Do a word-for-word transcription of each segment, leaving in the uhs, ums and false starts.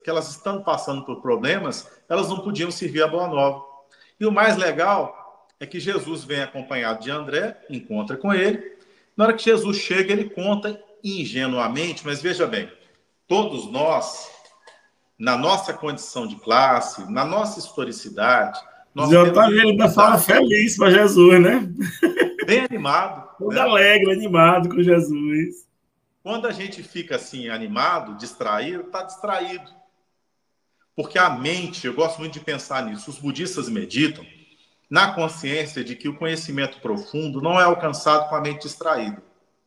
que elas estando passando por problemas, elas não podiam servir a boa nova. E o mais legal é que Jesus vem acompanhado de André, encontra com ele. Na hora que Jesus chega, ele conta ingenuamente, mas veja bem, todos nós, na nossa condição de classe, na nossa historicidade, nós Já temos tá vendo, ainda fala feliz para Jesus, né? bem animado, Todo né? alegre, animado com Jesus. Quando a gente fica assim, animado, distraído, está distraído. Porque a mente, eu gosto muito de pensar nisso, os budistas meditam na consciência de que o conhecimento profundo não é alcançado com a mente distraída.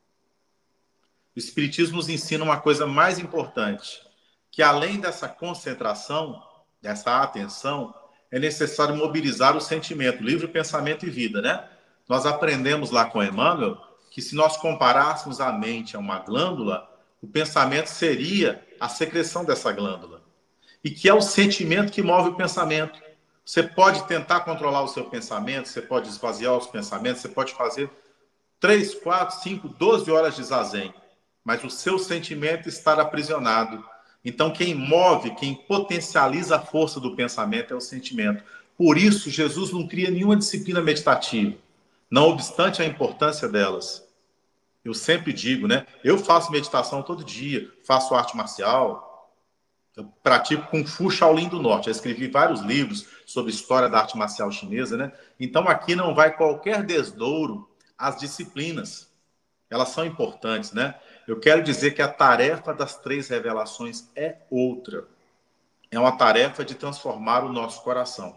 O Espiritismo nos ensina uma coisa mais importante, que além dessa concentração, dessa atenção, é necessário mobilizar o sentimento, livre pensamento e vida, né? Nós aprendemos lá com Emmanuel que se nós comparássemos a mente a uma glândula, o pensamento seria a secreção dessa glândula. E que é o sentimento que move o pensamento. Você pode tentar controlar o seu pensamento, você pode esvaziar os pensamentos, você pode fazer três, quatro, cinco, doze horas de zazen, mas o seu sentimento está aprisionado. Então, quem move, quem potencializa a força do pensamento é o sentimento. Por isso, Jesus não cria nenhuma disciplina meditativa, não obstante a importância delas. Eu sempre digo, né? Eu faço meditação todo dia, faço arte marcial, eu pratico Kung Fu Shaolin do Norte. Eu escrevi vários livros sobre história da arte marcial chinesa, né? Então, aqui não vai qualquer desdouro às disciplinas. Elas são importantes, né? Eu quero dizer que a tarefa das três revelações é outra. É uma tarefa de transformar o nosso coração,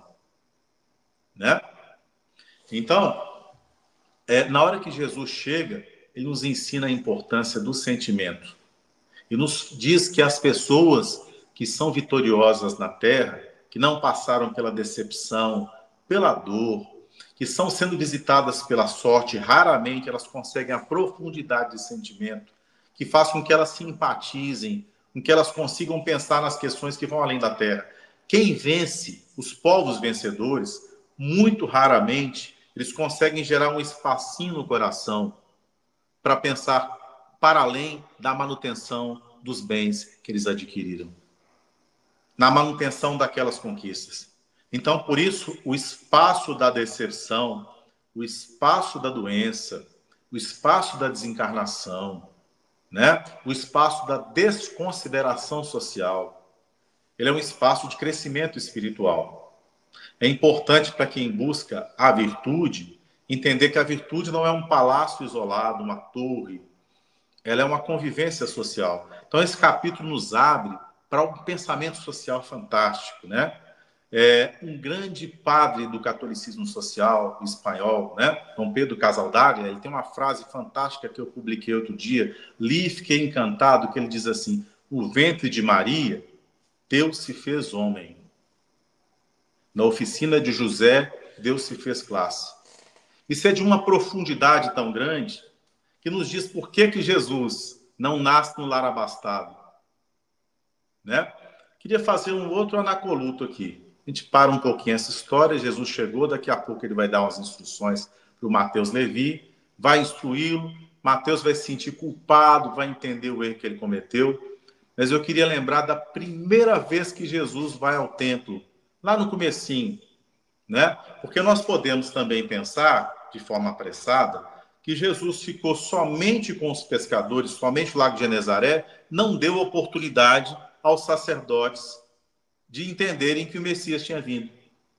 né? Então, é, na hora que Jesus chega, ele nos ensina a importância do sentimento. E nos diz que as pessoas que são vitoriosas na Terra, que não passaram pela decepção, pela dor, que estão sendo visitadas pela sorte, raramente elas conseguem a profundidade de sentimento que faz com que elas simpatizem, com que elas consigam pensar nas questões que vão além da Terra. Quem vence, os povos vencedores, muito raramente eles conseguem gerar um espacinho no coração para pensar para além da manutenção dos bens que eles adquiriram, na manutenção daquelas conquistas. Então, por isso, o espaço da decepção, o espaço da doença, o espaço da desencarnação, né? O espaço da desconsideração social, ele é um espaço de crescimento espiritual. É importante para quem busca a virtude entender que a virtude não é um palácio isolado, uma torre, ela é uma convivência social. Então, esse capítulo nos abre para um pensamento social fantástico, né? É, um grande padre do catolicismo social espanhol, né? Dom Pedro Casaldaglia, ele tem uma frase fantástica que eu publiquei outro dia, li e fiquei encantado, que ele diz assim: o ventre de Maria, Deus se fez homem. Na oficina de José, Deus se fez classe. Isso é de uma profundidade tão grande que nos diz por que que Jesus não nasce no lar abastado, né? Queria fazer um outro anacoluto aqui. A gente para um pouquinho essa história. Jesus chegou, daqui a pouco ele vai dar umas instruções para o Mateus Levi, vai instruí-lo. Mateus vai se sentir culpado, vai entender o erro que ele cometeu. Mas eu queria lembrar da primeira vez que Jesus vai ao templo, lá no comecinho, né? Porque nós podemos também pensar, de forma apressada, que Jesus ficou somente com os pescadores, somente o Lago de Genezaré, não deu oportunidade aos sacerdotes de entenderem que o Messias tinha vindo.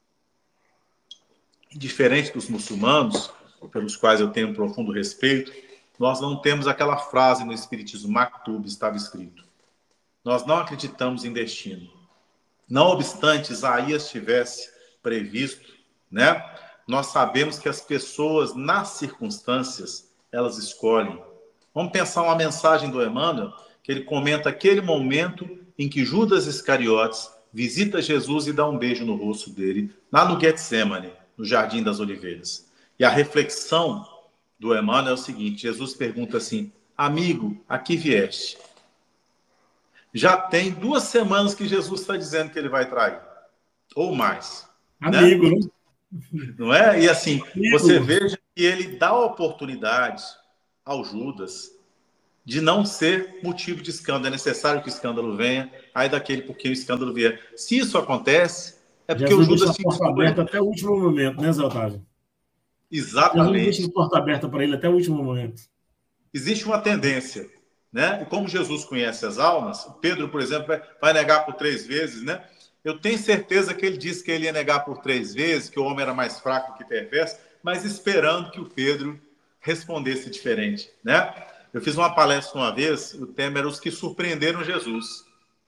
Diferente dos muçulmanos, pelos quais eu tenho um profundo respeito, nós não temos aquela frase no Espiritismo, Maktub, estava escrito. Nós não acreditamos em destino. Não obstante Isaías tivesse previsto, né? Nós sabemos que as pessoas, nas circunstâncias, elas escolhem. Vamos pensar uma mensagem do Emmanuel, que ele comenta aquele momento em que Judas Iscariotes visita Jesus e dá um beijo no rosto dele, lá no Getsemane, no Jardim das Oliveiras. E a reflexão do Emmanuel é o seguinte: Jesus pergunta assim: amigo, a que vieste? Já tem duas semanas que Jesus está dizendo que ele vai trair, ou mais, né? Amigo, né? Não é? E assim, você Amigo. veja que ele dá oportunidade ao Judas de não ser motivo de escândalo. É necessário que o escândalo venha, aí daquele por quem o escândalo vier. Se isso acontece, é porque o Jesus deixa Judas a tinha porta escolha. aberta até o último momento, né, Zé Otávio? Jesus deixa Exatamente. a porta aberta para ele até o último momento. Existe uma tendência, né? E como Jesus conhece as almas, Pedro, por exemplo, vai, vai negar por três vezes, né? Eu tenho certeza que ele disse que ele ia negar por três vezes, que o homem era mais fraco que perverso, mas esperando que o Pedro respondesse diferente, né? Eu fiz uma palestra uma vez, o tema era os que surpreenderam Jesus.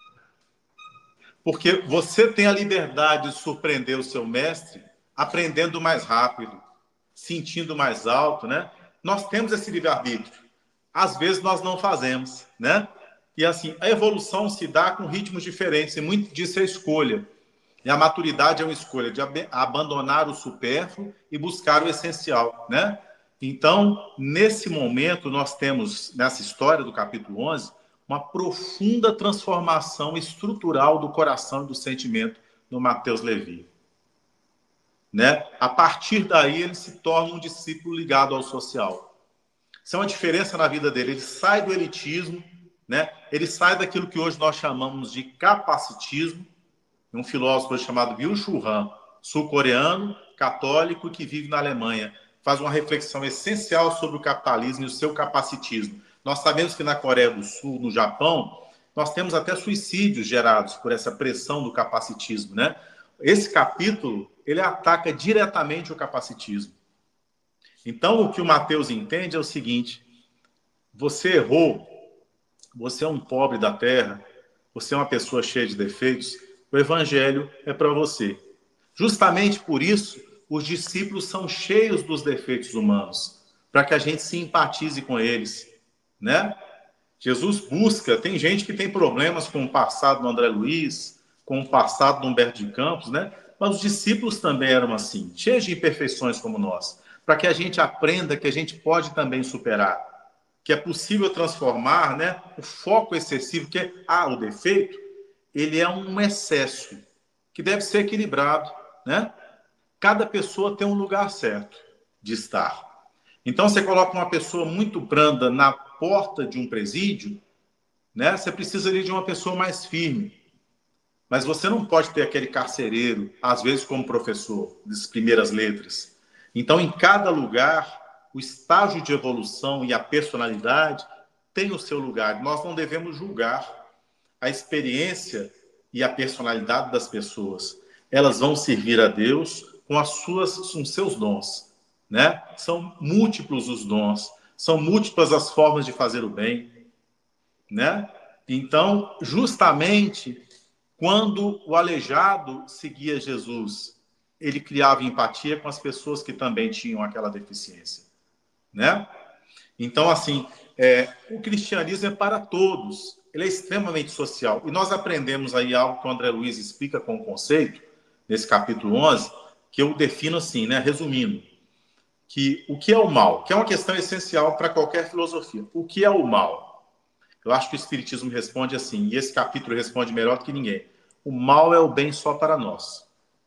Porque você tem a liberdade de surpreender o seu mestre aprendendo mais rápido, sentindo mais alto, né? Nós temos esse livre-arbítrio. Às vezes nós não fazemos, né? E assim, a evolução se dá com ritmos diferentes, e muito disso é escolha. E a maturidade é uma escolha de ab abandonar o supérfluo e buscar o essencial, né? Então, nesse momento, nós temos, nessa história do capítulo onze, uma profunda transformação estrutural do coração e do sentimento no Mateus Levi. Né? A partir daí, ele se torna um discípulo ligado ao social. Isso é uma diferença na vida dele. Ele sai do elitismo, né? Ele sai daquilo que hoje nós chamamos de capacitismo. Um filósofo chamado Byung-Chul Han, sul-coreano, católico, que vive na Alemanha, faz uma reflexão essencial sobre o capitalismo e o seu capacitismo. Nós sabemos que na Coreia do Sul, no Japão, nós temos até suicídios gerados por essa pressão do capacitismo, né? Esse capítulo, ele ataca diretamente o capacitismo. Então, o que o Mateus entende é o seguinte: você errou, você é um pobre da terra, você é uma pessoa cheia de defeitos, o evangelho é para você. Justamente por isso, os discípulos são cheios dos defeitos humanos, para que a gente se empatize com eles, né? Jesus busca, tem gente que tem problemas com o passado do André Luiz, com o passado do Humberto de Campos, né? Mas os discípulos também eram assim, cheios de imperfeições como nós, para que a gente aprenda que a gente pode também superar, que é possível transformar, né, o foco excessivo, que é, ah, o defeito, ele é um excesso, que deve ser equilibrado, né? Cada pessoa tem um lugar certo de estar. Então, você coloca uma pessoa muito branda na porta de um presídio, né? Você precisa ali de uma pessoa mais firme. Mas você não pode ter aquele carcereiro, às vezes como professor, das primeiras letras. Então, em cada lugar, o estágio de evolução e a personalidade tem o seu lugar. Nós não devemos julgar a experiência e a personalidade das pessoas. Elas vão servir a Deus com as suas, com seus dons, né? São múltiplos os dons, são múltiplas as formas de fazer o bem, né? Então, justamente quando o aleijado seguia Jesus, ele criava empatia com as pessoas que também tinham aquela deficiência, né? Então, assim, é, o cristianismo é para todos, ele é extremamente social. E nós aprendemos aí algo que o André Luiz explica com o conceito, nesse capítulo onze, que eu defino assim, né, resumindo, que o que é o mal, que é uma questão essencial para qualquer filosofia. O que é o mal? Eu acho que o Espiritismo responde assim, e esse capítulo responde melhor do que ninguém. O mal é o bem só para nós,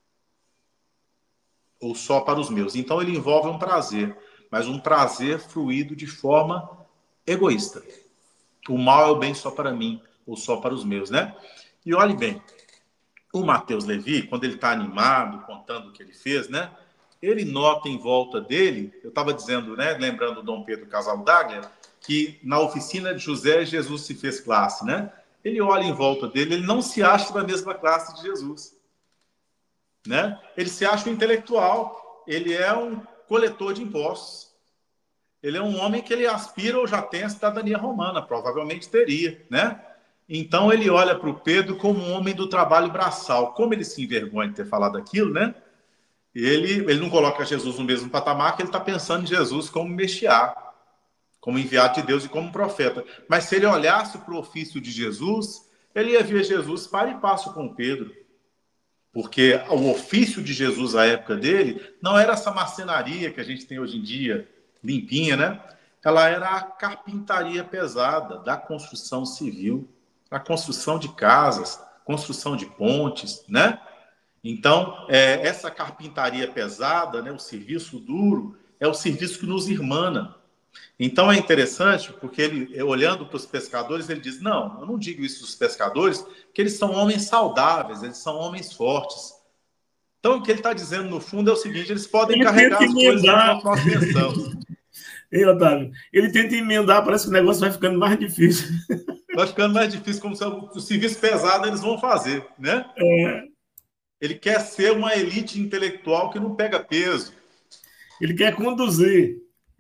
ou só para os meus. Então ele envolve um prazer, mas um prazer fluído de forma egoísta. O mal é o bem só para mim, ou só para os meus, né? E olhe bem, o Mateus Levi, quando ele está animado, contando o que ele fez, né? Ele nota em volta dele, eu estava dizendo, né? Lembrando o Dom Pedro Casaldaglia, que na oficina de José, Jesus se fez classe, né? Ele olha em volta dele, ele não se acha da mesma classe de Jesus, né? Ele se acha um intelectual, ele é um coletor de impostos. Ele é um homem que ele aspira ou já tem a cidadania romana, provavelmente teria, né? Então ele olha para o Pedro como um homem do trabalho braçal. Como ele se envergonha de ter falado aquilo, né? Ele, ele não coloca Jesus no mesmo patamar, que ele está pensando em Jesus como Messiá, como enviado de Deus e como profeta. Mas se ele olhasse para o ofício de Jesus, ele ia ver Jesus para e passo com Pedro. Porque o ofício de Jesus à época dele não era essa marcenaria que a gente tem hoje em dia, limpinha, né? Ela era a carpintaria pesada da construção civil, a construção de casas, construção de pontes, né? Então, é, essa carpintaria pesada, né, o serviço duro, é o serviço que nos irmana. Então é interessante, porque ele, olhando para os pescadores, ele diz, não, eu não digo isso dos pescadores, que eles são homens saudáveis, eles são homens fortes. Então, o que ele está dizendo, no fundo, é o seguinte, eles podem Ele carregar tenta as coisas emendar. enquanto nós pensamos. Ei, Otávio, ele tenta emendar, parece que o negócio vai ficando mais difícil. Vai ficando mais difícil, como se o serviço pesado eles vão fazer, né? É. Ele quer ser uma elite intelectual que não pega peso. Ele quer conduzir,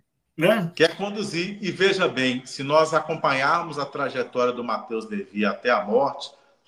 né? Quer conduzir. E veja bem, se nós acompanharmos a trajetória do Mateus Levi até a morte,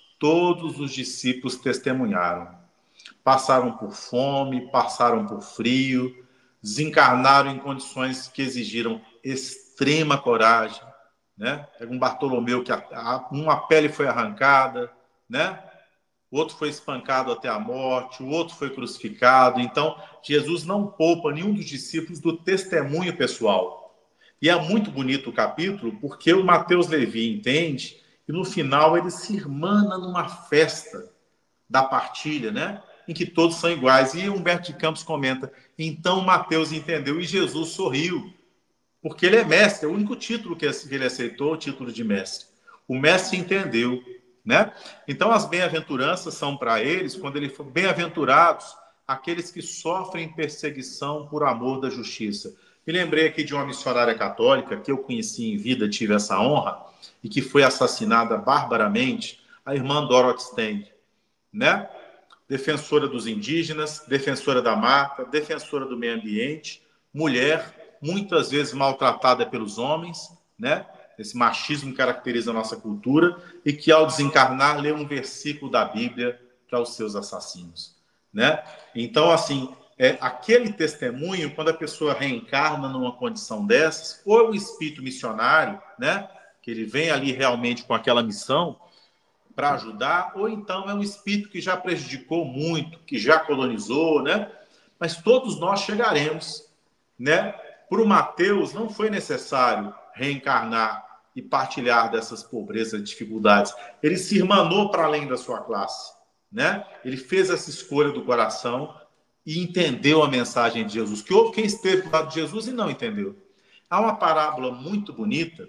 todos os discípulos testemunharam. Passaram por fome, passaram por frio, desencarnaram em condições que exigiram extrema coragem, né? Pega um Bartolomeu que a, a, uma pele foi arrancada, né? O outro foi espancado até a morte, o outro foi crucificado. Então, Jesus não poupa nenhum dos discípulos do testemunho pessoal. E é muito bonito o capítulo, porque o Mateus Levi entende e no final ele se irmana numa festa da partilha, né? Em que todos são iguais. E Humberto de Campos comenta, então Mateus entendeu e Jesus sorriu, porque ele é mestre, é o único título que ele aceitou, o título de mestre. O mestre entendeu, né? Então as bem-aventuranças são para eles, quando ele for bem-aventurados, aqueles que sofrem perseguição por amor da justiça. Me lembrei aqui de uma missionária católica que eu conheci em vida, tive essa honra, e que foi assassinada barbaramente, a irmã Dorothy Stang, né? Defensora dos indígenas, defensora da mata, defensora do meio ambiente, mulher, muitas vezes maltratada pelos homens, né? Esse machismo que caracteriza a nossa cultura, e que ao desencarnar lê um versículo da Bíblia para os seus assassinos, né? Então, assim, é, aquele testemunho, quando a pessoa reencarna numa condição dessas, ou é um espírito missionário, né? Que ele vem ali realmente com aquela missão para ajudar, ou então é um espírito que já prejudicou muito, que já colonizou, né? Mas todos nós chegaremos, né? Para o Mateus não foi necessário reencarnar e partilhar dessas pobrezas e dificuldades. Ele se irmanou para além da sua classe, né? Ele fez essa escolha do coração e entendeu a mensagem de Jesus. Que houve quem esteve do lado de Jesus e não entendeu. Há uma parábola muito bonita,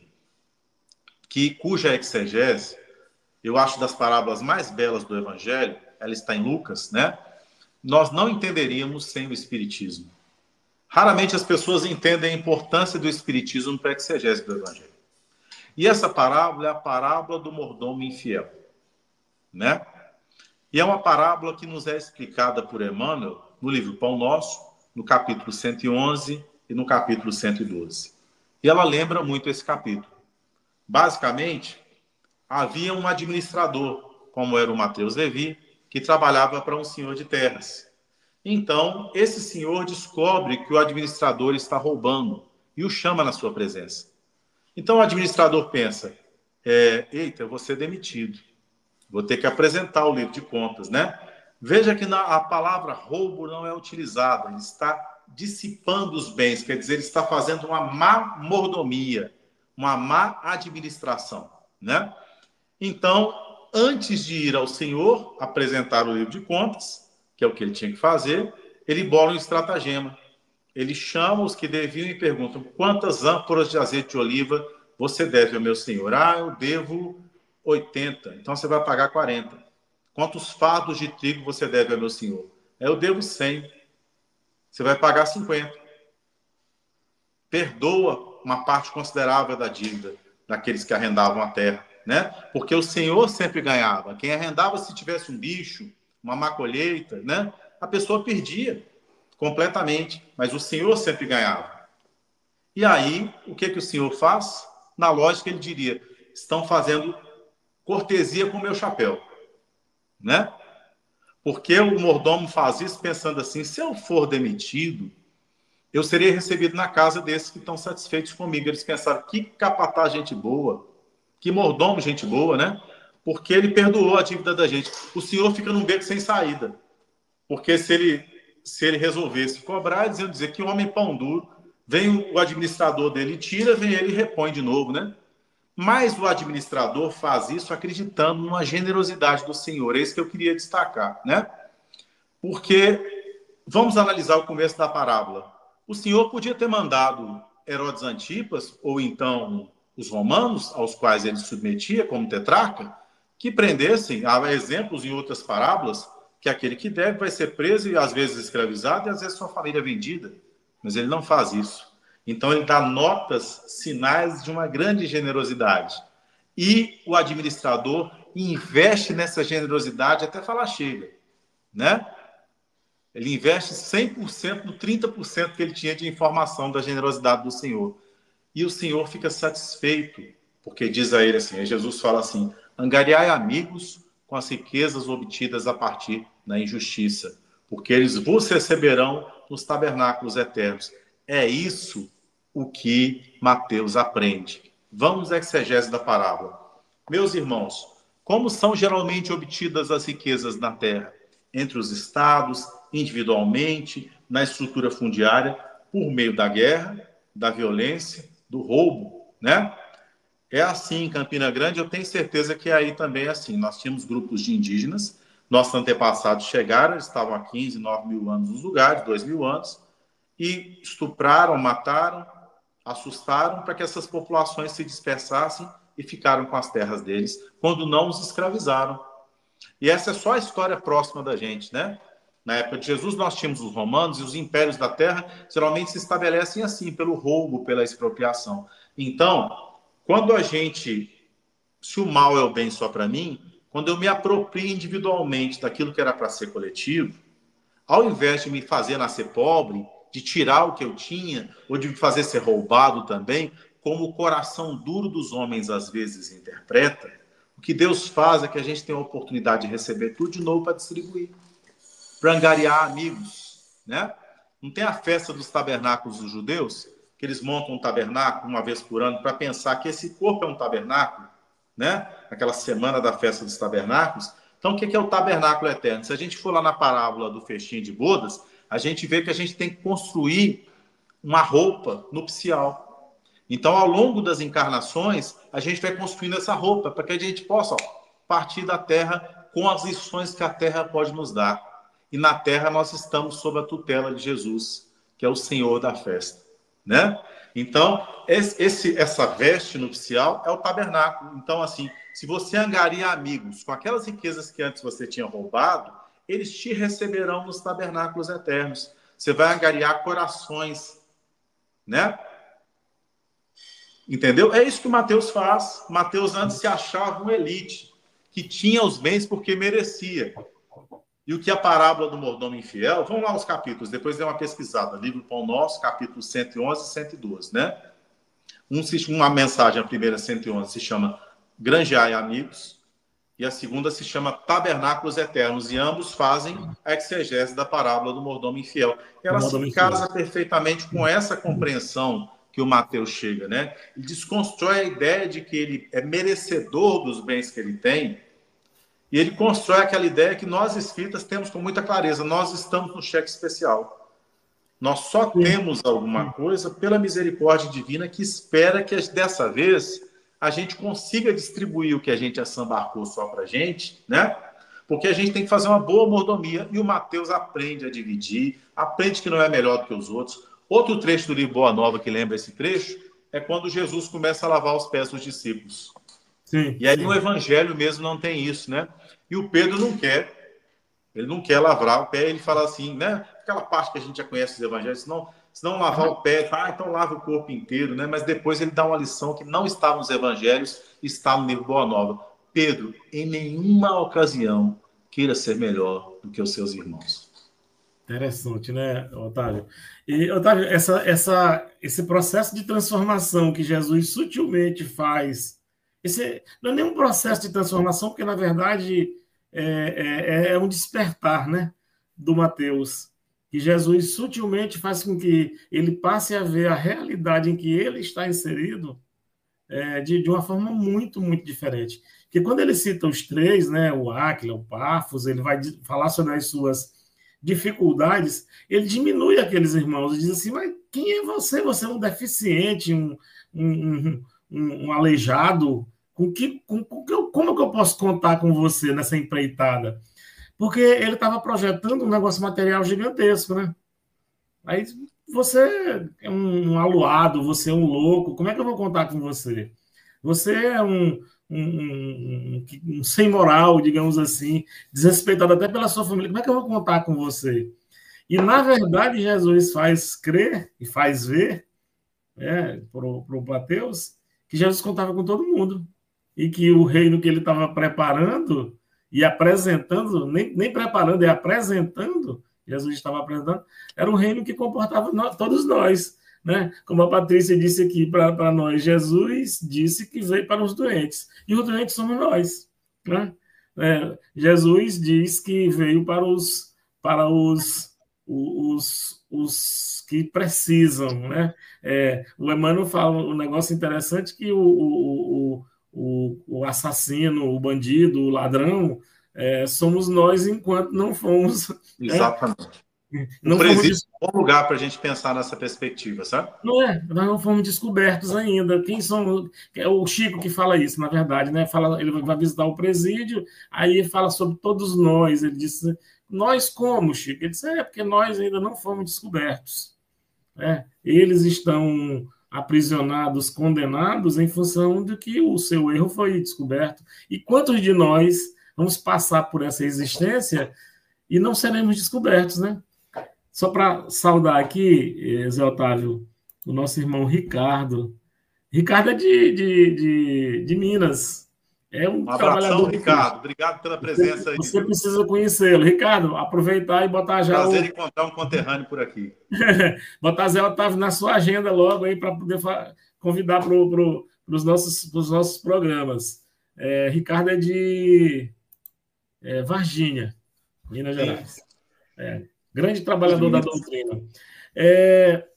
que, cuja exegese, eu acho das parábolas mais belas do Evangelho, ela está em Lucas, né? Nós não entenderíamos sem o Espiritismo. Raramente as pessoas entendem a importância do Espiritismo para a exegese do Evangelho. E essa parábola é a parábola do mordomo infiel, né? E é uma parábola que nos é explicada por Emmanuel no livro Pão Nosso, no capítulo cento e onze e no capítulo cento e doze. E ela lembra muito esse capítulo. Basicamente, havia um administrador, como era o Mateus Levi, que trabalhava para um senhor de terras. Então, esse senhor descobre que o administrador está roubando e o chama na sua presença. Então, o administrador pensa, é, eita, eu vou ser demitido. Vou ter que apresentar o livro de contas, né? Veja que na, a palavra roubo não é utilizada. Ele está dissipando os bens, quer dizer, ele está fazendo uma má mordomia, uma má administração, né? Então, antes de ir ao Senhor apresentar o livro de contas, que é o que ele tinha que fazer, ele bola um estratagema. Ele chama os que deviam e perguntam, quantas ânforas de azeite de oliva você deve ao meu senhor? Ah, eu devo oitenta, então você vai pagar quarenta. Quantos fardos de trigo você deve ao meu senhor? Eu devo cem, você vai pagar cinquenta. Perdoa uma parte considerável da dívida daqueles que arrendavam a terra, né? Porque o senhor sempre ganhava. Quem arrendava, se tivesse um bicho, uma má colheita, né? A pessoa perdia completamente, mas o senhor sempre ganhava. E aí, o que, que o senhor faz? Na lógica, ele diria, estão fazendo cortesia com o meu chapéu, né? Porque o mordomo faz isso pensando assim, se eu for demitido, eu seria recebido na casa desses que estão satisfeitos comigo. Eles pensaram, que capataz gente boa, que mordomo gente boa, né? Porque ele perdoou a dívida da gente. O senhor fica num beco sem saída, porque se ele se ele resolvesse cobrar, eles iam dizer que homem pão duro, vem o administrador dele, tira, vem ele e repõe de novo, né? Mas o administrador faz isso acreditando numa generosidade do Senhor. É isso que eu queria destacar, né? Porque, vamos analisar o começo da parábola. O Senhor podia ter mandado Herodes Antipas, ou então os romanos, aos quais ele submetia como tetrarca, que prendessem, há exemplos em outras parábolas, que aquele que deve vai ser preso e às vezes escravizado e às vezes sua família vendida. Mas ele não faz isso. Então ele dá notas, sinais de uma grande generosidade. E o administrador investe nessa generosidade até falar chega, né? Ele investe cem por cento no trinta por cento que ele tinha de informação da generosidade do Senhor. E o Senhor fica satisfeito, porque diz a ele assim, Jesus fala assim, angariai amigos com as riquezas obtidas a partir da injustiça, porque eles vos receberão nos tabernáculos eternos. É isso o que Mateus aprende. Vamos à exegese da parábola. Meus irmãos, como são geralmente obtidas as riquezas na terra? Entre os estados, individualmente, na estrutura fundiária, por meio da guerra, da violência, do roubo, né? É assim em Campina Grande, eu tenho certeza que aí também é assim. Nós tínhamos grupos de indígenas, nossos antepassados chegaram, eles estavam há quinze, nove mil anos nos lugares, dois mil anos, e estupraram, mataram, assustaram para que essas populações se dispersassem e ficaram com as terras deles, quando não os escravizaram. E essa é só a história próxima da gente, né? Na época de Jesus, nós tínhamos os romanos e os impérios da terra geralmente se estabelecem assim, pelo roubo, pela expropriação. Então, quando a gente, se o mal é o bem só para mim, quando eu me aproprio individualmente daquilo que era para ser coletivo, ao invés de me fazer nascer pobre, de tirar o que eu tinha, ou de me fazer ser roubado também, como o coração duro dos homens às vezes interpreta, o que Deus faz é que a gente tem a oportunidade de receber tudo de novo para distribuir, para angariar amigos, né? Não tem a festa dos tabernáculos dos judeus, que eles montam um tabernáculo uma vez por ano para pensar que esse corpo é um tabernáculo, né? Aquela semana da festa dos tabernáculos. Então, o que é o tabernáculo eterno? Se a gente for lá na parábola do festim de bodas, a gente vê que a gente tem que construir uma roupa nupcial. Então, ao longo das encarnações, a gente vai construindo essa roupa para que a gente possa ó, partir da terra com as lições que a terra pode nos dar. E na terra nós estamos sob a tutela de Jesus, que é o Senhor da festa, né? Então, esse, essa veste nupcial é o tabernáculo. Então, assim, se você angaria amigos com aquelas riquezas que antes você tinha roubado, eles te receberão nos tabernáculos eternos. Você vai angariar corações, né? Entendeu? É isso que o Mateus faz. Mateus antes se achava um elite, que tinha os bens porque merecia. E o que a parábola do mordomo infiel, vamos lá os capítulos, depois dê uma pesquisada, livro Pão Nosso, capítulo cento e onze e cento e doze, né? Um, uma mensagem, a primeira, cento e onze, se chama Granjeai Amigos, e a segunda se chama Tabernáculos Eternos, e ambos fazem a exegese da parábola do mordomo infiel. E ela se casa perfeitamente com essa compreensão que o Mateus chega, né? Ele desconstrói a ideia de que ele é merecedor dos bens que ele tem, e ele constrói aquela ideia que nós espíritas temos com muita clareza. Nós estamos no cheque especial. Nós só Sim. temos alguma coisa pela misericórdia divina que espera que dessa vez a gente consiga distribuir o que a gente assambarcou só para a gente, né? Porque a gente tem que fazer uma boa mordomia e o Mateus aprende a dividir, aprende que não é melhor do que os outros. Outro trecho do livro Boa Nova que lembra esse trecho é quando Jesus começa a lavar os pés dos discípulos. Sim, e aí sim. no Evangelho mesmo não tem isso, né? E o Pedro não quer, ele não quer lavar o pé, ele fala assim, né? Aquela parte que a gente já conhece dos Evangelhos, se não, se não lavar o pé, ah, então lava o corpo inteiro, né? Mas depois ele dá uma lição que não está nos Evangelhos, está no livro Boa Nova. Pedro, em nenhuma ocasião, queira ser melhor do que os seus irmãos. Interessante, né, Otávio? E, Otávio, essa, essa, esse processo de transformação que Jesus sutilmente faz, esse não é nenhum processo de transformação, porque, na verdade, é, é, é um despertar, né, do Mateus, que Jesus sutilmente faz com que ele passe a ver a realidade em que ele está inserido é, de, de uma forma muito, muito diferente. Porque quando ele cita os três, né, o Áquila, o Pafos, ele vai falar sobre as suas dificuldades, ele diminui aqueles irmãos e diz assim, mas quem é você? Você é um deficiente, um, um, um, um aleijado, com que, com, com que eu, como que eu posso contar com você nessa empreitada? Porque ele estava projetando um negócio material gigantesco, né? Aí você é um, um aluado, você é um louco, como é que eu vou contar com você? Você é um, um, um, um, um sem moral, digamos assim, desrespeitado até pela sua família, como é que eu vou contar com você? E, na verdade, Jesus faz crer e faz ver, né, para o Mateus, que Jesus contava com todo mundo. E que o reino que ele estava preparando e apresentando, nem, nem preparando, é apresentando, Jesus estava apresentando, era um reino que comportava nós, todos nós. Né? Como a Patrícia disse aqui para nós, Jesus disse que veio para os doentes. E os doentes somos nós. Né? É, Jesus diz que veio para os, para os, os, os que precisam. Né? É, o Emmanuel fala um negócio interessante que o, o, o, o assassino, o bandido, o ladrão, é, somos nós enquanto não fomos. Exatamente. É, o não presídio fomos é um bom lugar para a gente pensar nessa perspectiva, sabe? Não é, nós não fomos descobertos ainda. Quem são? É o Chico que fala isso, na verdade, né? Fala, ele vai visitar o presídio, aí fala sobre todos nós. Ele disse, nós como, Chico? Ele disse, é porque nós ainda não fomos descobertos. Né? Eles estão aprisionados, condenados em função de que o seu erro foi descoberto. E quantos de nós vamos passar por essa existência e não seremos descobertos, né? Só para saudar aqui, Zé Otávio, o nosso irmão Ricardo. Ricardo é de, de, de, de Minas. É um Um abração, trabalhador. Ricardo. Obrigado pela presença aí. Você Viu? precisa conhecê-lo. Ricardo, aproveitar e botar já Prazer o... em encontrar um conterrâneo por aqui. botar Zé Otávio na sua agenda logo aí para poder convidar para pro, os nossos, nossos programas. É, Ricardo é de é, Varginha, Minas Gerais. É, grande trabalhador da doutrina. É,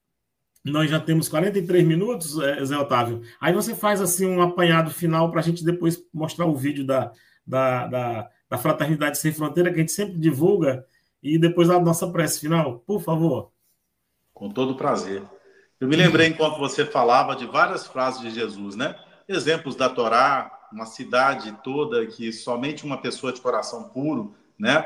nós já temos quarenta e três minutos, Zé Otávio. Aí você faz assim um apanhado final para a gente depois mostrar o vídeo da, da, da, da Fraternidade Sem Fronteira, que a gente sempre divulga, e depois a nossa prece final, por favor. Com todo prazer. Eu me lembrei, enquanto você falava, de várias frases de Jesus, né? Exemplos da Torá, uma cidade toda que somente uma pessoa de coração puro, né?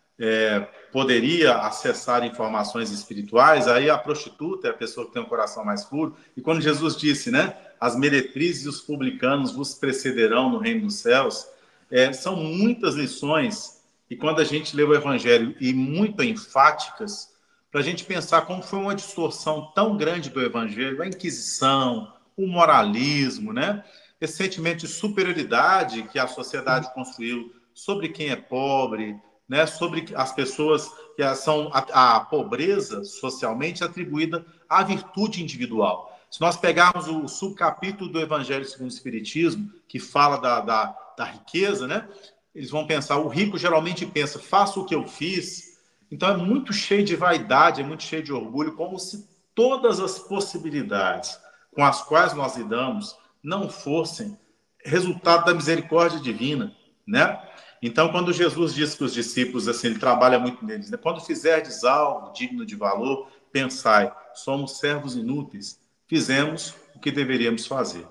É, poderia acessar informações espirituais, aí a prostituta é a pessoa que tem um coração mais puro. E quando Jesus disse, né, as meretrizes e os publicanos vos precederão no reino dos céus, é, são muitas lições, e quando a gente lê o Evangelho, e muito enfáticas, para a gente pensar como foi uma distorção tão grande do Evangelho, a Inquisição, o moralismo, né, esse sentimento de superioridade que a sociedade construiu sobre quem é pobre, né, sobre as pessoas que são a, a pobreza socialmente atribuída à virtude individual. Se nós pegarmos o subcapítulo do Evangelho segundo o Espiritismo, que fala da, da, da riqueza, né, eles vão pensar, o rico geralmente pensa, faço o que eu fiz. Então é muito cheio de vaidade, é muito cheio de orgulho, como se todas as possibilidades com as quais nós lidamos não fossem resultado da misericórdia divina, né? Então, quando Jesus diz para os discípulos, assim, ele trabalha muito neles, né? Quando fizerdes algo digno de valor, pensai, somos servos inúteis, fizemos o que deveríamos fazer,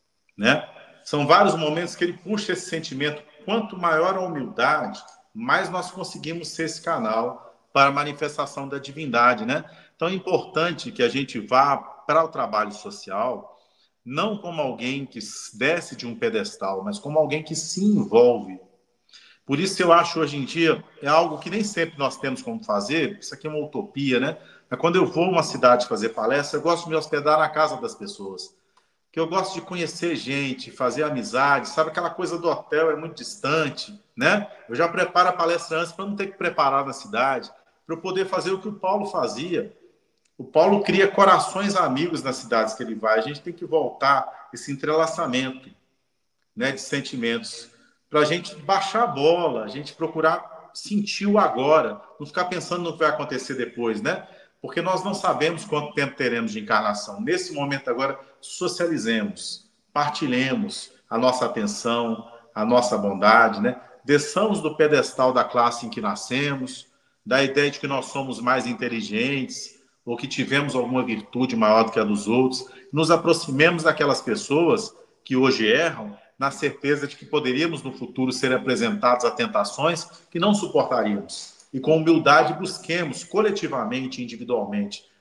né? São vários momentos que ele puxa esse sentimento. Quanto maior a humildade, mais nós conseguimos ser esse canal para a manifestação da divindade, né? Então, é importante que a gente vá para o trabalho social não como alguém que desce de um pedestal, mas como alguém que se envolve. Por isso eu acho hoje em dia, é algo que nem sempre nós temos como fazer, isso aqui é uma utopia, né? Mas quando eu vou a uma cidade fazer palestra, eu gosto de me hospedar na casa das pessoas. Que eu gosto de conhecer gente, fazer amizade, sabe? Aquela coisa do hotel é muito distante, né? Eu já preparo a palestra antes para não ter que preparar na cidade, para eu poder fazer o que o Paulo fazia. O Paulo cria corações amigos nas cidades que ele vai. A gente tem que voltar esse entrelaçamento, né, de sentimentos para a gente baixar a bola, a gente procurar sentir o agora, não ficar pensando no que vai acontecer depois, né? Porque nós não sabemos quanto tempo teremos de encarnação. Nesse momento agora, socializemos, partilhemos a nossa atenção, a nossa bondade, né? Desçamos do pedestal da classe em que nascemos, da ideia de que nós somos mais inteligentes ou que tivemos alguma virtude maior do que a dos outros, nos aproximemos daquelas pessoas que hoje erram, na certeza de que poderíamos no futuro ser apresentados a tentações que não suportaríamos. E com humildade busquemos coletivamente, individualmente,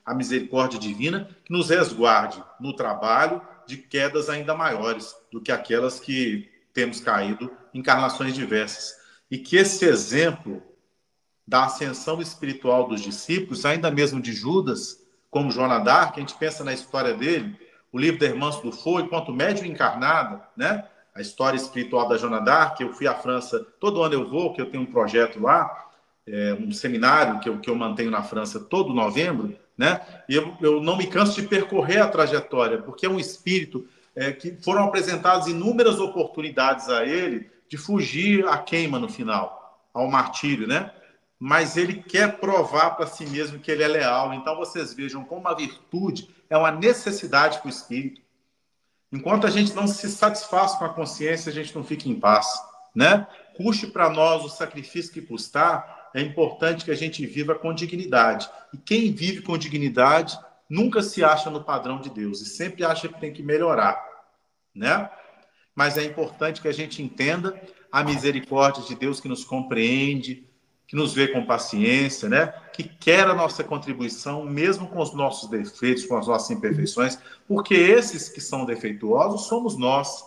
a misericórdia divina que nos resguarde no trabalho de quedas ainda maiores do que aquelas que temos caído em encarnações diversas. E que esse exemplo da ascensão espiritual dos discípulos, ainda mesmo de Judas, como Joana d'Arc, a gente pensa na história dele, o livro da Irmã do Fogo, enquanto médium encarnada, né? A história espiritual da Joana d'Arc. Eu fui à França, todo ano eu vou, que eu tenho um projeto lá, é, um seminário que eu, que eu mantenho na França todo novembro, né? E eu, eu não me canso de percorrer a trajetória, porque é um espírito é, que foram apresentadas inúmeras oportunidades a ele de fugir à queima no final, ao martírio, né? Mas ele quer provar para si mesmo que ele é leal. Então vocês vejam como a virtude é uma necessidade para o espírito. Enquanto a gente não se satisfaz com a consciência, a gente não fica em paz, né? Custe para nós o sacrifício que custar, é importante que a gente viva com dignidade. E quem vive com dignidade nunca se acha no padrão de Deus e sempre acha que tem que melhorar, né? Mas é importante que a gente entenda a misericórdia de Deus que nos compreende, que nos vê com paciência, né? Que quer a nossa contribuição, mesmo com os nossos defeitos, com as nossas imperfeições, porque esses que são defeituosos somos nós,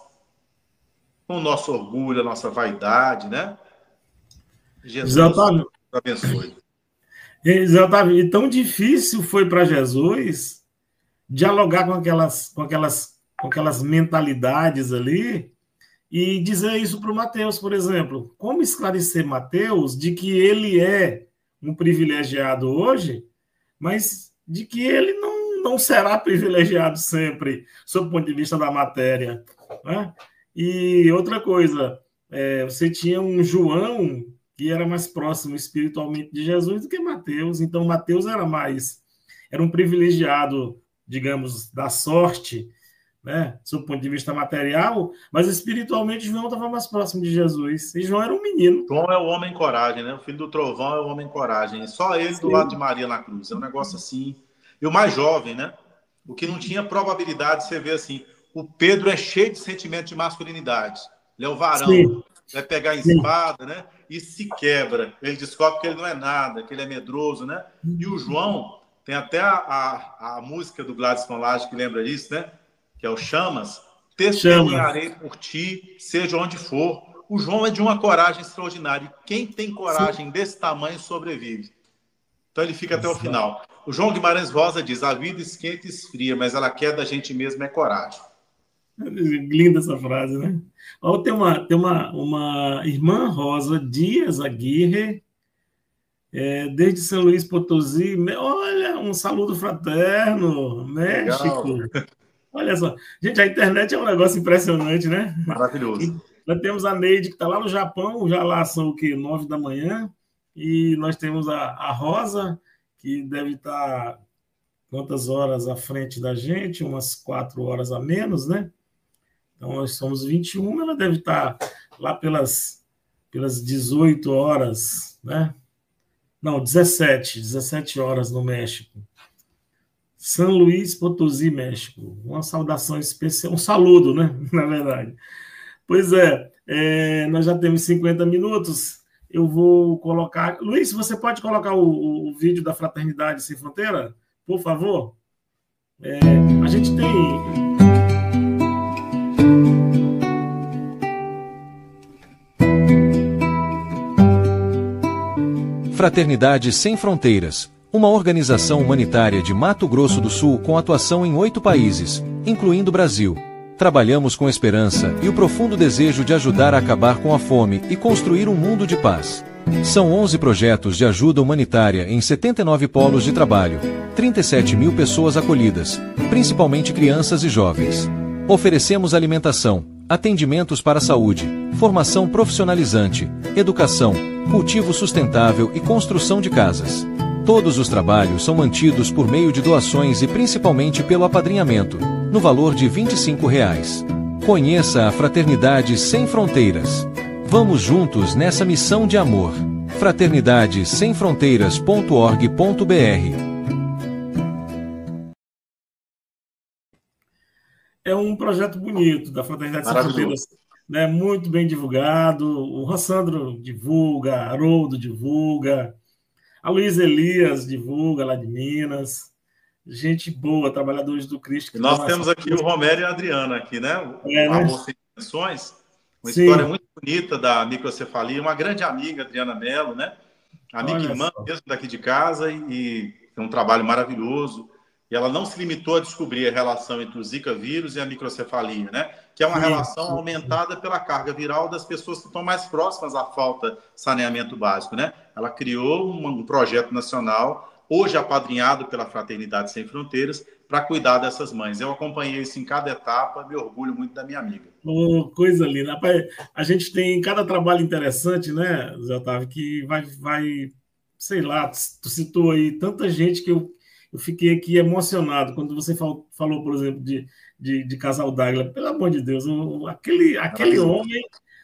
com o nosso orgulho, a nossa vaidade, né? Jesus Exatamente. nos abençoe. Exatamente. E tão difícil foi para Jesus dialogar com aquelas, com, aquelas, com aquelas mentalidades ali e dizer isso para o Mateus, por exemplo. Como esclarecer Mateus de que ele é um privilegiado hoje, mas de que ele não, não será privilegiado sempre, sob o ponto de vista da matéria, né? E outra coisa, é, você tinha um João que era mais próximo espiritualmente de Jesus do que Mateus. Então, Mateus era mais, era um privilegiado, digamos, da sorte, né, sob o ponto de vista material, mas espiritualmente João estava mais próximo de Jesus. E João era um menino. João é o homem coragem, né? O filho do trovão é o homem coragem. Só ele Sim. do lado de Maria na cruz. É um negócio assim. E o mais jovem, né? O que não tinha probabilidade, você vê assim, o Pedro é cheio de sentimento de masculinidade. Ele é o varão. Sim. Vai pegar a espada, né? E se quebra. Ele descobre que ele não é nada, que ele é medroso, né? E o João, tem até a, a, a música do Gladys Laje que lembra disso, né? Que é o Chamas. Testemunharei por ti, seja onde for. O João é de uma coragem extraordinária. E quem tem coragem Sim. desse tamanho sobrevive. Então ele fica Exato. até o final. O João Guimarães Rosa diz, a vida esquenta e esfria, mas ela quer da gente mesmo é coragem. Linda essa frase, né? Oh, tem uma, tem uma, uma irmã Rosa Dias Aguirre, é, desde São Luís Potosí. Olha, um saludo fraterno, México. Legal. Olha só. Gente, a internet é um negócio impressionante, né? Maravilhoso. Nós temos a Neide, que está lá no Japão, já lá são o quê? Nove da manhã. E nós temos a, a Rosa, que deve estar quantas horas à frente da gente? Umas quatro horas a menos, né? Então, nós somos vinte e uma, ela deve estar lá pelas, pelas dezoito horas, né? Não, dezessete, dezessete horas no México. São Luís Potosí, México. Uma saudação especial, um saludo, né? Na verdade. Pois é, é nós já temos cinquenta minutos. Eu vou colocar... Luiz, você pode colocar o, o, o vídeo da Fraternidade Sem Fronteira? Por favor? É, a gente tem... Fraternidade Sem Fronteiras, uma organização humanitária de Mato Grosso do Sul com atuação em oito países, incluindo o Brasil. Trabalhamos com esperança e o profundo desejo de ajudar a acabar com a fome e construir um mundo de paz. São onze projetos de ajuda humanitária em setenta e nove polos de trabalho, trinta e sete mil pessoas acolhidas, principalmente crianças e jovens. Oferecemos alimentação, atendimentos para a saúde, formação profissionalizante, educação, cultivo sustentável e construção de casas. Todos os trabalhos são mantidos por meio de doações e principalmente pelo apadrinhamento, no valor de vinte e cinco reais. Conheça a Fraternidade Sem Fronteiras. Vamos juntos nessa missão de amor. fraternidade sem fronteiras ponto org ponto br. É um projeto bonito da Fraternidade Sem Fronteiras, né? Muito bem divulgado. O Rossandro divulga, Haroldo divulga, a Luiz Elias divulga lá de Minas. gente boa, trabalhadores do Cristo. E nós temos aqui o Romero e a Adriana, aqui, né? O é, Amor né? Sem Intenções, uma Sim. história muito bonita da microcefalia, uma grande amiga, Adriana Mello, né? Amiga e irmã mesmo daqui de casa, e, e tem um trabalho maravilhoso. E ela não se limitou a descobrir a relação entre o Zika vírus e a microcefalia, né? Que é uma sim, relação sim, aumentada sim. pela carga viral das pessoas que estão mais próximas à falta de saneamento básico, né? Ela criou um, um projeto nacional, hoje apadrinhado pela Fraternidade Sem Fronteiras, para cuidar dessas mães. Eu acompanhei isso em cada etapa, me orgulho muito da minha amiga. Oh, coisa linda. Rapaz, a gente tem cada trabalho interessante, né, Zé Otávio, que vai, vai, sei lá, tu citou aí tanta gente que eu, eu fiquei aqui emocionado quando você falou, falou por exemplo, de, de, de Casal D'Águila. Pelo amor de Deus, aquele, aquele homem,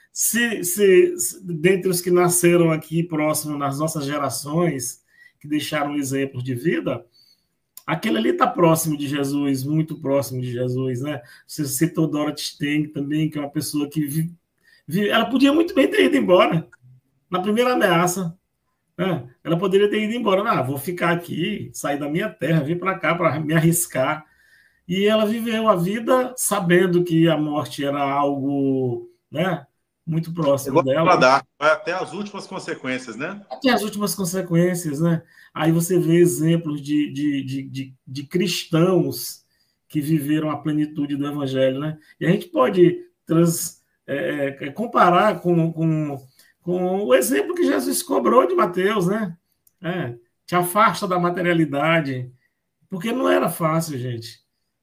se, se, se, dentre os que nasceram aqui próximo nas nossas gerações, que deixaram exemplos de vida, aquele ali está próximo de Jesus, muito próximo de Jesus, né? Você citou Dorothy Stang também, que é uma pessoa que vive, vive, ela podia muito bem ter ido embora na primeira ameaça, né? Ela poderia ter ido embora, ah, vou ficar aqui, sair da minha terra, vir para cá para me arriscar. E ela viveu a vida sabendo que a morte era algo, né, muito próximo dela. Dar, vai até as últimas consequências, né? Até as últimas consequências, né? Aí você vê exemplos de, de, de, de, de cristãos que viveram a plenitude do Evangelho, né? E a gente pode trans, é, comparar com, com, com o exemplo que Jesus cobrou de Mateus, né? É, te afasta da materialidade, porque não era fácil, gente.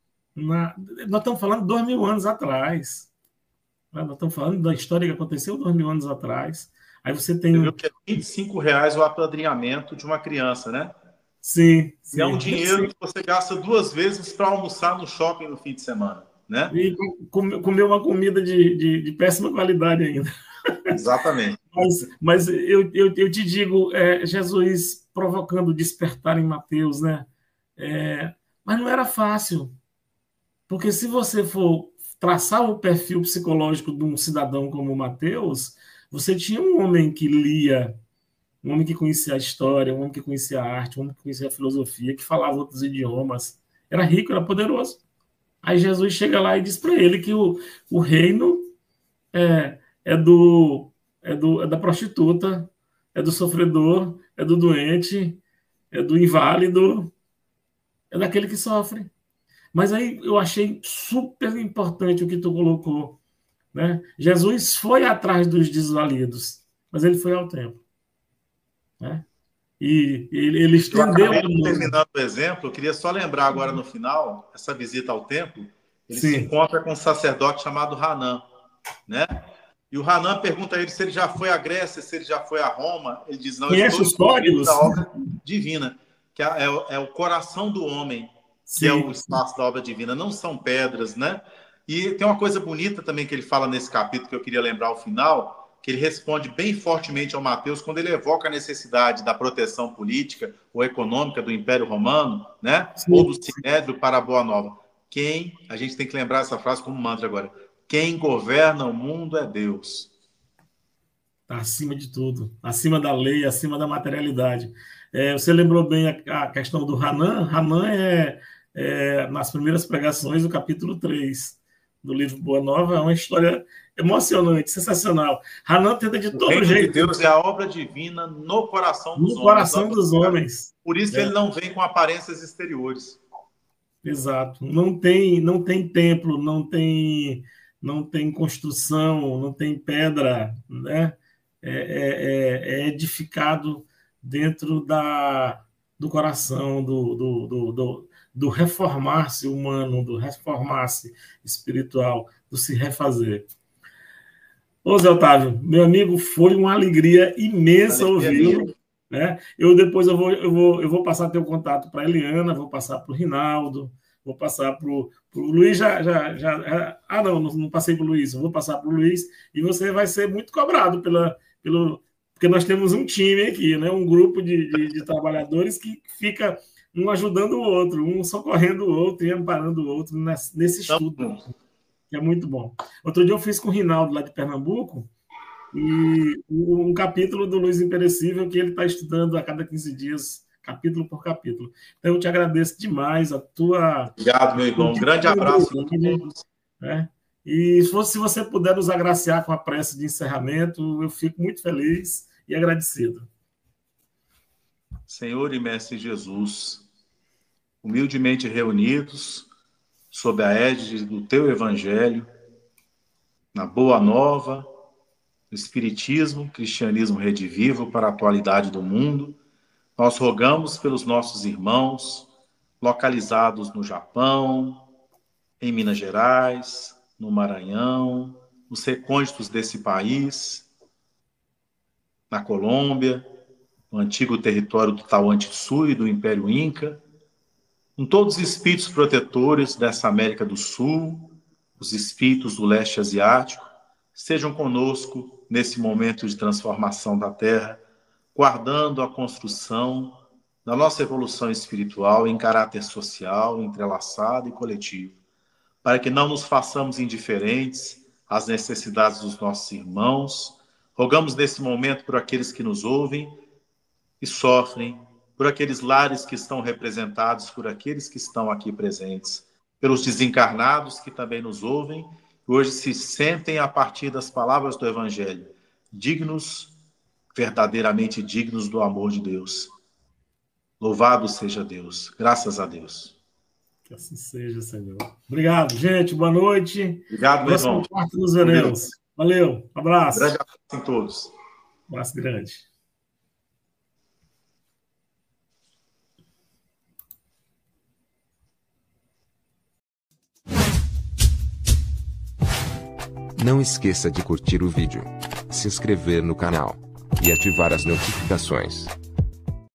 Na, nós estamos falando de dois mil anos atrás. Nós estamos falando da história que aconteceu dois mil anos atrás. Aí você tem... Você viu que é vinte e cinco reais o apadrinhamento de uma criança, né? Sim, sim. E é um dinheiro sim. que você gasta duas vezes para almoçar no shopping no fim de semana, né? E comer uma comida de, de, de péssima qualidade ainda. Exatamente. Mas, mas eu, eu, eu te digo, é, Jesus provocando despertar em Mateus, né? É, mas não era fácil. Porque se você for traçar o perfil psicológico de um cidadão como Mateus, você tinha um homem que lia, um homem que conhecia a história, um homem que conhecia a arte, um homem que conhecia a filosofia, que falava outros idiomas. Era rico, era poderoso. Aí Jesus chega lá e diz para ele que o, o reino é, é, do, é, do, é da prostituta, é do sofredor, é do doente, é do inválido, é daquele que sofre. Mas aí eu achei super importante o que tu colocou, né? Jesus foi atrás dos desvalidos, mas ele foi ao templo, né? E ele, ele estendeu... Terminando o exemplo, eu queria só lembrar agora no final, essa visita ao templo, ele Sim. se encontra com um sacerdote chamado Hanan, né? E o Hanan pergunta a ele se ele já foi à Grécia, se ele já foi a Roma. Ele diz, não, conhece eu estou os códigos da obra divina, que é, é o coração do homem, que Sim. é o espaço da obra divina, não são pedras, né? E tem uma coisa bonita também que ele fala nesse capítulo, que eu queria lembrar ao final, que ele responde bem fortemente ao Mateus, quando ele evoca a necessidade da proteção política ou econômica do Império Romano, né? Sim. Ou do Sinédrio para a Boa Nova. Quem, a gente tem que lembrar essa frase como mantra agora, quem governa o mundo é Deus. Está acima de tudo, acima da lei, acima da materialidade. É, você lembrou bem a, a questão do Hanan? Hanan é... É, nas primeiras pregações do capítulo três do livro Boa Nova, é uma história emocionante, sensacional. Hanan tenta de todo o jeito. De Deus é a obra divina no coração dos no homens. No coração dos homens. Por isso é. ele não vem com aparências exteriores. Exato. Não tem, não tem templo, não tem, não tem construção, não tem pedra, né? É, é, é edificado dentro da, do coração, do, do, do, do do reformar-se humano, do reformar-se espiritual, do se refazer. Ô, Zé Otávio, meu amigo, foi uma alegria imensa ouvi-lo. Né? Eu depois eu vou, eu vou, eu vou passar teu contato para a Eliana, vou passar para o Rinaldo, vou passar para o Luiz, já, já, já... Ah, não, não passei para o Luiz, eu vou passar para o Luiz, e você vai ser muito cobrado pela, pelo... porque nós temos um time aqui, né? Um grupo de, de, de trabalhadores que fica... um ajudando o outro, um socorrendo o outro e amparando o outro nesse, nesse estudo, que é muito bom. Outro dia eu fiz com o Rinaldo, lá de Pernambuco, e um capítulo do Luz Imperecível que ele está estudando a cada quinze dias, capítulo por capítulo. Então, eu te agradeço demais a tua... Obrigado, meu irmão. Um grande abraço a todos. É. E se você puder nos agraciar com a prece de encerramento, eu fico muito feliz e agradecido. Senhor e Mestre Jesus, humildemente reunidos, sob a égide do Teu Evangelho, na Boa Nova, no Espiritismo, Cristianismo Redivivo para a atualidade do mundo, nós rogamos pelos nossos irmãos localizados no Japão, em Minas Gerais, no Maranhão, nos recônditos desse país, na Colômbia, no antigo território do Tahuantinsuyo e do Império Inca, com todos os espíritos protetores dessa América do Sul, os espíritos do leste asiático, estejam conosco nesse momento de transformação da Terra, guardando a construção da nossa evolução espiritual em caráter social, entrelaçado e coletivo, para que não nos façamos indiferentes às necessidades dos nossos irmãos. Rogamos nesse momento por aqueles que nos ouvem e sofrem, por aqueles lares que estão representados, por aqueles que estão aqui presentes, pelos desencarnados que também nos ouvem, e hoje se sentem a partir das palavras do Evangelho, dignos, verdadeiramente dignos do amor de Deus. Louvado seja Deus, graças a Deus. Que assim seja, Senhor. Obrigado, gente, boa noite. Obrigado, meu irmão. Quarta nos veremos. Valeu, abraço. Grande abraço a todos. Um abraço grande. Não esqueça de curtir o vídeo, se inscrever no canal e ativar as notificações.